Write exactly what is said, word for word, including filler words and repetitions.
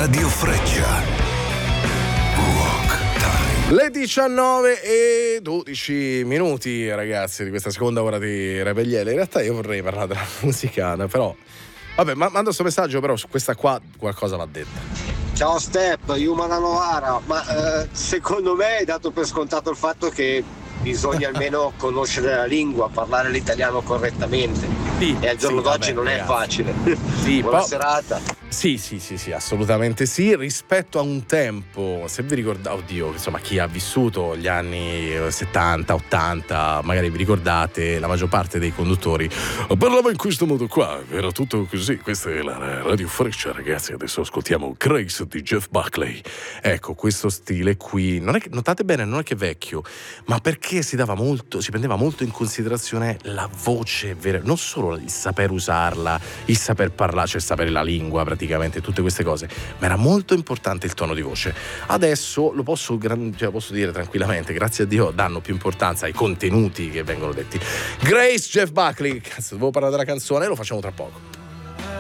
Radio Freccia. Le diciannove e dodici minuti, ragazzi, di questa seconda ora di Rebelliele. In realtà io vorrei parlare della musicana, però vabbè, ma mando questo messaggio, però su questa qua qualcosa va detta. Ciao Step, Yumana Novara, ma eh, secondo me hai dato per scontato il fatto che bisogna almeno conoscere la lingua, parlare l'italiano correttamente. Sì, e al giorno sì, d'oggi vabbè, non ragazzi. è facile. Sì, Buona po- serata. Sì, sì, sì, sì, assolutamente sì. Rispetto a un tempo, se vi ricordate, oddio, insomma, chi ha vissuto gli anni settanta, ottanta, magari vi ricordate, la maggior parte dei conduttori parlava in questo modo qua, era tutto così. Questa è la Radio Freccia, ragazzi. Adesso ascoltiamo Grace di Jeff Buckley. Ecco, questo stile qui, non è che, notate bene, non è che è vecchio, ma perché si dava molto, si prendeva molto in considerazione la voce vera, non solo il saper usarla, il saper parlare, cioè sapere la lingua, praticamente tutte queste cose, ma era molto importante il tono di voce. Adesso lo posso, gran, cioè posso dire tranquillamente, grazie a Dio danno più importanza ai contenuti che vengono detti. Grace, Jeff Buckley, cazzo, devo parlare della canzone, lo facciamo tra poco.